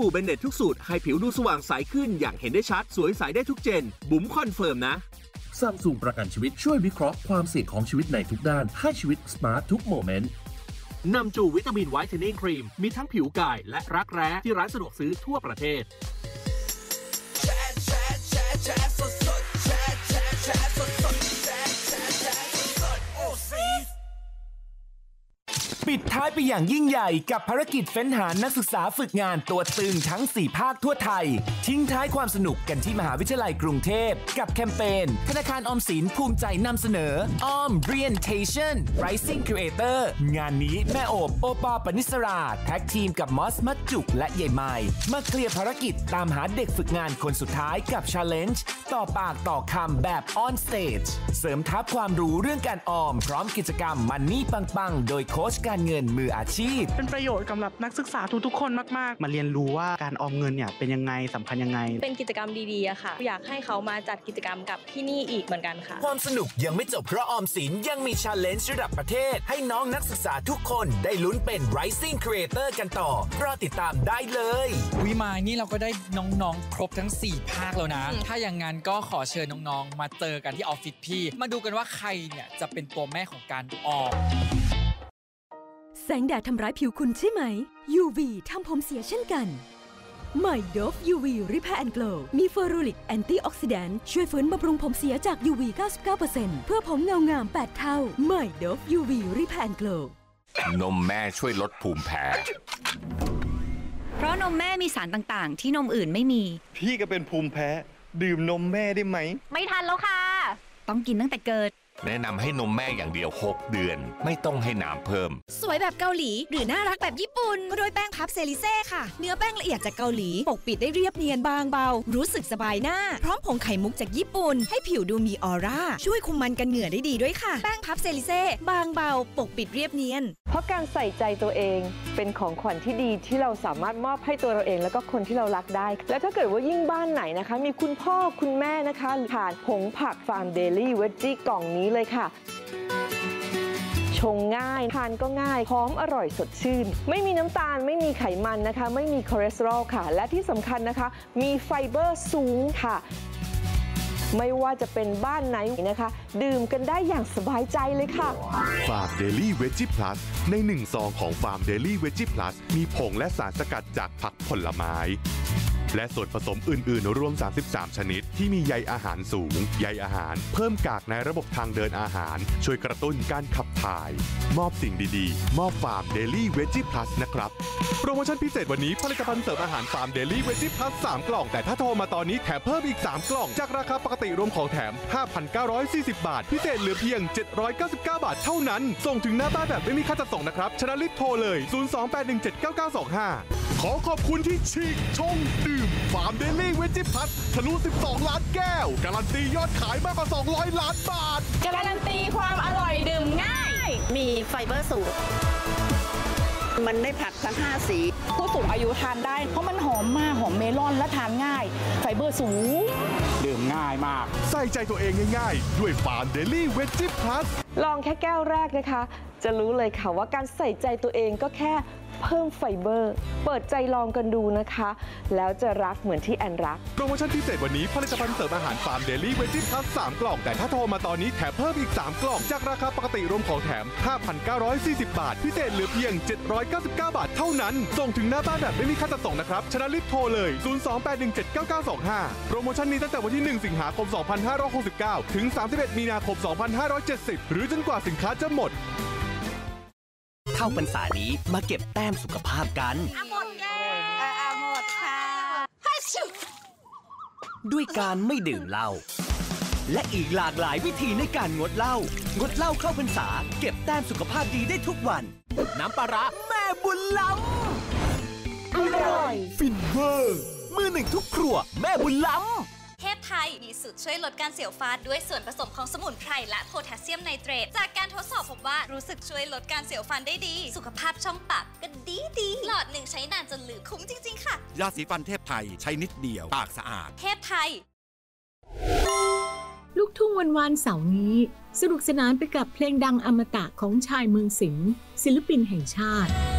บู่เบนเน็ตทุกสูตรให้ผิวดูสว่างใสขึ้นอย่างเห็นได้ชัดสวยใสได้ทุกเจนบุ๋มคอนเฟิร์มนะซัมซุงประกันชีวิตช่วยวิเคราะห์ความเสี่ยงของชีวิตในทุกด้านให้ชีวิตสมาร์ททุกโมเมนต์นำจูวิตามินไวท์เทนนิ่งครีมมีทั้งผิวกายและรักแร้ที่ร้านสะดวกซื้อทั่วประเทศปิดท้ายไปอย่างยิ่งใหญ่กับภารกิจเฟ้นหานักศึกษาฝึกงานตัวตึงทั้ง4ภาคทั่วไทยทิ้งท้ายความสนุกกันที่มหาวิทยาลัยกรุงเทพกับแคมเปญธนาคารออมสินภูมิใจนำเสนอ Orientation Rising Creator งานนี้แม่โอบโอปอปนิสราแท็กทีมกับมอสมัดจุกและเยไมมาเคลียร์ภารกิจตามหาเด็กฝึกงานคนสุดท้ายกับ Challenge ต่อปากต่อคำแบบ On Stage เสริมทับความรู้เรื่องการออมพร้อมกิจกรรมมันนี่ปังๆโดยโค้ชการเงินมืออาชีพเป็นประโยชน์สำหรับนักศึกษาทุกๆคนมากๆมาเรียนรู้ว่าการออมเงินเนี่ยเป็นยังไงสำคัญยังไงเป็นกิจกรรมดีๆอะค่ะอยากให้เขามาจัดกิจกรรมกับที่นี่อีกเหมือนกันค่ะความสนุกยังไม่จบเพราะออมสินยังมี Challenge ระดับประเทศให้น้องนักศึกษาทุกคนได้ลุ้นเป็น Rising Creator กันต่อรอติดตามได้เลยวิมายนี่เราก็ได้น้องๆครบทั้ง4ภาคแล้วนะถ้าอย่างงั้นก็ขอเชิญน้องๆมาเจอกันที่ออฟฟิศพี่มาดูกันว่าใครเนี่ยจะเป็นตัวแม่ของการออมแสงแดดทำร้ายผิวคุณใช่ไหม UV ทำผมเสียเช่นกันใหม่ Dove UV Repair and Glow มีเฟอรูริกแอนตี้ออกซิแดนต์ช่วยฟื้นบำรุงผมเสียจาก UV 99% เพื่อผมเงางาม8เท่าใหม่ Dove UV Repair and Glow นมแม่ช่วยลดภูมิแพ้เพราะนมแม่มีสารต่างๆที่นมอื่นไม่มีพี่ก็เป็นภูมิแพ้ดื่มนมแม่ได้ไหมไม่ทันแล้วค่ะต้องกินตั้งแต่เกิดแนะนำให้นมแม่อย่างเดียว6เดือนไม่ต้องให้น้ำเพิ่มสวยแบบเกาหลีหรือน่ารักแบบญี่ปุ่นก็ด้วยแป้งพับเซริเซ่ค่ะเนื้อแป้งละเอียดจากเกาหลีปกปิดได้เรียบเนียนบางเบารู้สึกสบายหน้าพร้อมผงไข่มุกจากญี่ปุ่นให้ผิวดูมีออร่าช่วยคุมมันกันเหงื่อได้ดีด้วยค่ะแป้งพับเซริเซ่บางเบาปกปิดเรียบเนียนเพราะการใส่ใจตัวเองเป็นของขวัญที่ดีที่เราสามารถมอบให้ตัวเราเองแล้วก็คนที่เรารักได้และถ้าเกิดว่ายิ่งบ้านไหนนะคะมีคุณพ่อคุณแม่นะคะทานผงผักฟาร์มเดลี่เวจจี้กล่องนี้เลยค่ะชงง่ายทานก็ง่ายหอมอร่อยสดชื่นไม่มีน้ำตาลไม่มีไขมันนะคะไม่มีคอเลสเตอรอลค่ะและที่สำคัญนะคะมีไฟเบอร์สูงค่ะไม่ว่าจะเป็นบ้านไหนนะคะดื่มกันได้อย่างสบายใจเลยค่ะฟาร์มเดลี่เวจิพลัสใน1ซองของฟาร์มเดลี่เวจิพลัสมีผงและสารสกัดจากผักผลไม้และส่วนผสมอื่นๆรวม33ชนิดที่มีใยอาหารสูงใยอาหารเพิ่มกากในระบบทางเดินอาหารช่วยกระตุ้นการขับถ่ายมอบสิ่งดีๆมอบฟาร์มเดลี่เวจิพลัสนะครับโปรโมชั่นพิเศษวันนี้ผลิตภัณฑ์เสริมอาหารฟาร์มเดลี่เวจิพลัส3กล่องแต่ถ้าโทรมาตอนนี้แถมเพิ่มอีก3กล่องจากราคาปกติรวมของแถม 5,940 บาทพิเศษเหลือเพียง799 บาทเท่านั้นส่งถึงหน้าบ้านแบบไม่มีค่าจัดส่งนะครับฉะนั้นรีบโทรเลย028179925ขอขอบคุณที่ฉีกชงดื่มฟาร์มเดลี่เวจิพลัสทะลุ12ล้านแก้วการันตียอดขายมากกว่า200ล้านบาทการันตีความอร่อยดื่มง่ายมีไฟเบอร์สูงมันได้ผักทั้ง5สีผู้สูงอายุทานได้เพราะมันหอมมากหอมเมลอนและทานง่ายไฟเบอร์สูงดื่มง่ายมากใส่ใจตัวเองง่ายๆด้วยฟาร์มเดลี่เวจิพลัสลองแค่แก้วแรกนะคะจะรู้เลยค่ะว่าการใส่ใจตัวเองก็แค่เพิ่มไฟเบอร์เปิดใจลองกันดูนะคะแล้วจะรักเหมือนที่แอนรักโปรโมชั่นพิเศษวันนี้ผลิตภัณฑ์เสริมอาหารฟาร์มเดลี่เวจิพลัส3กล่องแต่ถ้าโทรมาตอนนี้แถมเพิ่มอีก3กล่องจากราคาปกติรวมของแถม 5,940 บาทพิเศษเหลือเพียง799 บาทเท่านั้นส่งถึงหน้าบ้านแบบไม่มีค่าจัดส่งนะครับฉะนั้นรีบโทรเลย028179925โปรโมชั่นนี้ตั้งแต่วันที่1สิงหาคม2569ถึง31มีนาคม2570หรือจนกว่าสินค้าจะหมดเข้าพรรษานี้มาเก็บแต้มสุขภาพกันหมดแก้วหมดค่ะด้วยการไม่ดื่มเหล้าและอีกหลากหลายวิธีในการงดเหล้เข้าพรรษาเก็บแต้มสุขภาพดีได้ทุกวันน้ำปลาร้าแม่บุญล้ำอร่อยฟินเวอร์มือหนึ่งทุกครัวแม่บุญล้ำเทพไทยมีสูตรช่วยลดการเสียวฟันด้วยส่วนผสมของสมุนไพรและโพแทสเซียมไนเตรตจากการทดสอบพบว่ารู้สึกช่วยลดการเสียวฟันได้ดีสุขภาพช่องปากก็ดีหลอดหนึ่งใช้นานจนลืมคุ้มจริงๆค่ะยาสีฟันเทพไทยใช้นิดเดียวปากสะอาดเทพไทยลูกทุ่งวันเสาร์นี้สนุกสนานไปกับเพลงดังอมตะของชายเมืองสิงห์ศิลปินแห่งชาติ